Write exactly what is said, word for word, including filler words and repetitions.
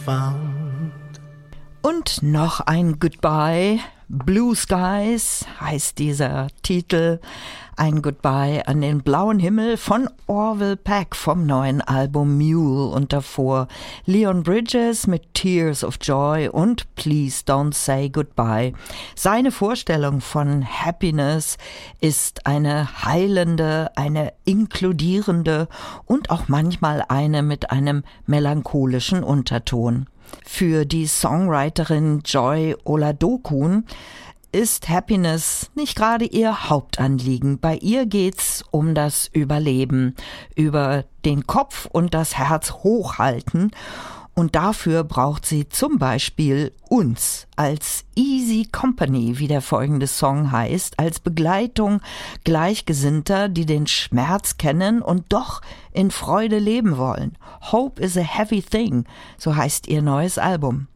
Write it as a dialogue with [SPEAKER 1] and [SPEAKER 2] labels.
[SPEAKER 1] found.
[SPEAKER 2] Und noch ein Goodbye. Blue Skies heißt dieser Titel. Ein Goodbye an den blauen Himmel von Orville Peck vom neuen Album Mule. Und davor Leon Bridges mit Tears of Joy und Please Don't Say Goodbye. Seine Vorstellung von Happiness ist eine heilende, eine inkludierende und auch manchmal eine mit einem melancholischen Unterton. Für die Songwriterin Joy Oladokun ist Happiness nicht gerade ihr Hauptanliegen. Bei ihr geht's um das Überleben, über den Kopf und das Herz hochhalten. Und dafür braucht sie zum Beispiel uns als Easy Company, wie der folgende Song heißt, als Begleitung Gleichgesinnter, die den Schmerz kennen und doch in Freude leben wollen. Hope is a heavy thing, so heißt ihr neues Album.